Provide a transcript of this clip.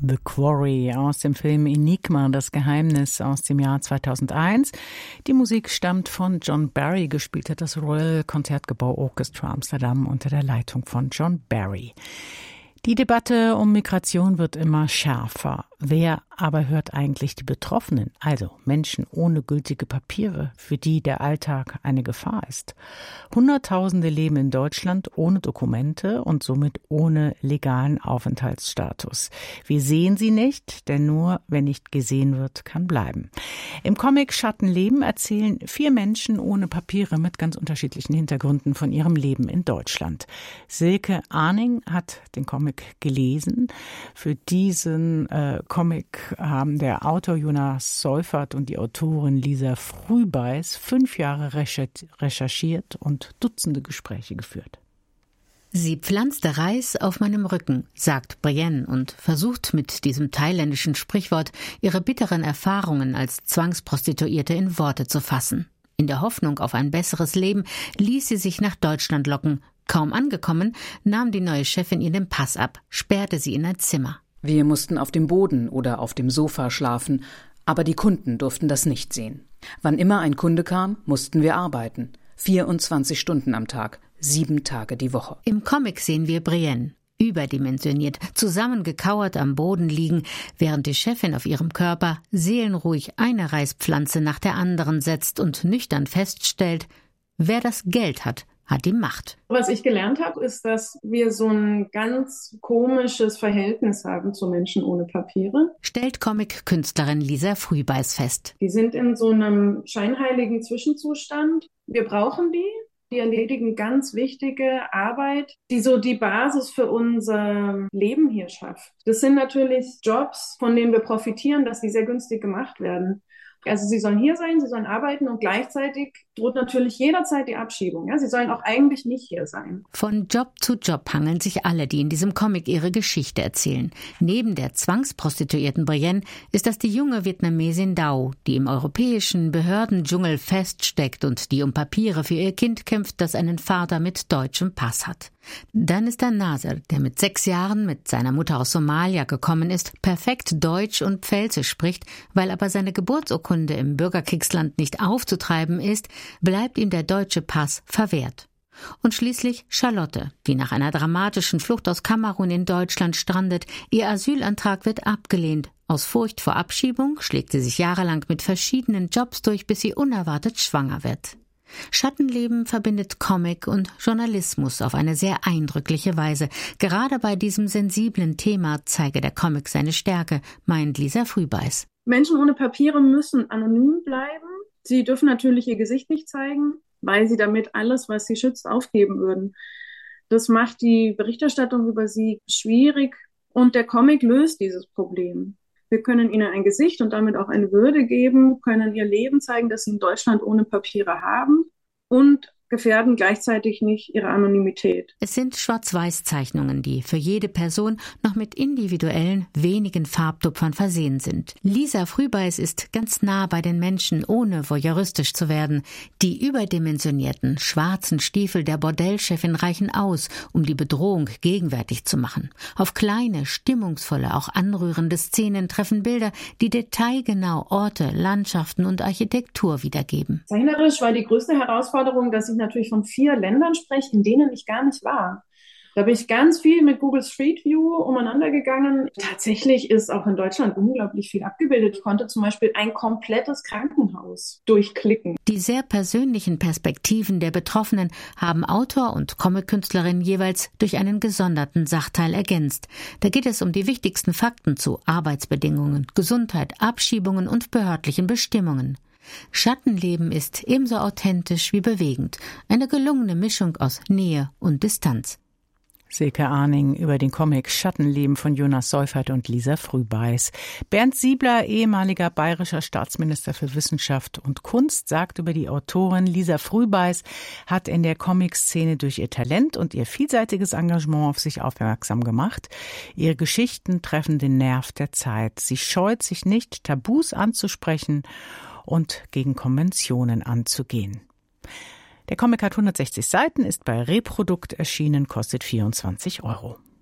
The Quarry aus dem Film Enigma, das Geheimnis aus dem Jahr 2001. Die Musik stammt von John Barry, gespielt hat das Royal Concertgebouw Orchestra Amsterdam unter der Leitung von John Barry. Die Debatte um Migration wird immer schärfer. Wer aber hört eigentlich die Betroffenen, also Menschen ohne gültige Papiere, für die der Alltag eine Gefahr ist? Hunderttausende leben in Deutschland ohne Dokumente und somit ohne legalen Aufenthaltsstatus. Wir sehen sie nicht, denn nur wer nicht gesehen wird, kann bleiben. Im Comic Schattenleben erzählen 4 Menschen ohne Papiere mit ganz unterschiedlichen Hintergründen von ihrem Leben in Deutschland. Silke Arning hat den Comic gelesen. Für diesen Comic haben der Autor Jonas Seufert und die Autorin Lisa Frühbeiß 5 Jahre recherchiert und Dutzende Gespräche geführt. Sie pflanzte Reis auf meinem Rücken, sagt Brienne und versucht mit diesem thailändischen Sprichwort ihre bitteren Erfahrungen als Zwangsprostituierte in Worte zu fassen. In der Hoffnung auf ein besseres Leben ließ sie sich nach Deutschland locken. Kaum angekommen, nahm die neue Chefin ihr den Pass ab, sperrte sie in ein Zimmer. Wir mussten auf dem Boden oder auf dem Sofa schlafen, aber die Kunden durften das nicht sehen. Wann immer ein Kunde kam, mussten wir arbeiten. 24 Stunden am Tag, 7 Tage die Woche. Im Comic sehen wir Brienne, überdimensioniert, zusammengekauert am Boden liegen, während die Chefin auf ihrem Körper seelenruhig eine Reispflanze nach der anderen setzt und nüchtern feststellt, wer das Geld hat, hat die Macht. Was ich gelernt habe, ist, dass wir so ein ganz komisches Verhältnis haben zu Menschen ohne Papiere. Stellt Comic-Künstlerin Lisa Frühbeiß fest. Die sind in so einem scheinheiligen Zwischenzustand. Wir brauchen die. Die erledigen ganz wichtige Arbeit, die so die Basis für unser Leben hier schafft. Das sind natürlich Jobs, von denen wir profitieren, dass die sehr günstig gemacht werden. Also sie sollen hier sein, sie sollen arbeiten und gleichzeitig droht natürlich jederzeit die Abschiebung. Ja, sie sollen auch eigentlich nicht hier sein. Von Job zu Job hangeln sich alle, die in diesem Comic ihre Geschichte erzählen. Neben der Zwangsprostituierten Brienne ist das die junge Vietnamesin Dau, die im europäischen Behördendschungel feststeckt und die um Papiere für ihr Kind kämpft, das einen Vater mit deutschem Pass hat. Dann ist da Nasser, der mit 6 Jahren mit seiner Mutter aus Somalia gekommen ist, perfekt Deutsch und Pfälzisch spricht, weil aber seine Geburtsurkunde im Bürgerkriegsland nicht aufzutreiben ist, bleibt ihm der deutsche Pass verwehrt. Und schließlich Charlotte, die nach einer dramatischen Flucht aus Kamerun in Deutschland strandet. Ihr Asylantrag wird abgelehnt. Aus Furcht vor Abschiebung schlägt sie sich jahrelang mit verschiedenen Jobs durch, bis sie unerwartet schwanger wird. Schattenleben verbindet Comic und Journalismus auf eine sehr eindrückliche Weise. Gerade bei diesem sensiblen Thema zeige der Comic seine Stärke, meint Lisa Frühbeiß. Menschen ohne Papiere müssen anonym bleiben. Sie dürfen natürlich ihr Gesicht nicht zeigen, weil sie damit alles, was sie schützt, aufgeben würden. Das macht die Berichterstattung über sie schwierig und der Comic löst dieses Problem. Wir können ihnen ein Gesicht und damit auch eine Würde geben, können ihr Leben zeigen, das sie in Deutschland ohne Papiere haben und gefährden gleichzeitig nicht ihre Anonymität. Es sind Schwarz-Weiß-Zeichnungen, die für jede Person noch mit individuellen, wenigen Farbtupfern versehen sind. Lisa Frühbeiß ist ganz nah bei den Menschen, ohne voyeuristisch zu werden. Die überdimensionierten, schwarzen Stiefel der Bordellchefin reichen aus, um die Bedrohung gegenwärtig zu machen. Auf kleine, stimmungsvolle, auch anrührende Szenen treffen Bilder, die detailgenau Orte, Landschaften und Architektur wiedergeben. Zeichnerisch war die größte Herausforderung, dass ich natürlich von 4 Ländern spreche, in denen ich gar nicht war. Da bin ich ganz viel mit Google Street View umeinander gegangen. Tatsächlich ist auch in Deutschland unglaublich viel abgebildet. Ich konnte zum Beispiel ein komplettes Krankenhaus durchklicken. Die sehr persönlichen Perspektiven der Betroffenen haben Autor und Comic-Künstlerin jeweils durch einen gesonderten Sachteil ergänzt. Da geht es um die wichtigsten Fakten zu Arbeitsbedingungen, Gesundheit, Abschiebungen und behördlichen Bestimmungen. Schattenleben ist ebenso authentisch wie bewegend. Eine gelungene Mischung aus Nähe und Distanz. Silke Arning über den Comic Schattenleben von Jonas Seufert und Lisa Frühbeiß. Bernd Siebler, ehemaliger bayerischer Staatsminister für Wissenschaft und Kunst, sagt über die Autorin Lisa Frühbeiß, hat in der Comic-Szene durch ihr Talent und ihr vielseitiges Engagement auf sich aufmerksam gemacht. Ihre Geschichten treffen den Nerv der Zeit. Sie scheut sich nicht, Tabus anzusprechen und gegen Konventionen anzugehen. Der Comic hat 160 Seiten, ist bei Reprodukt erschienen, kostet 24 €.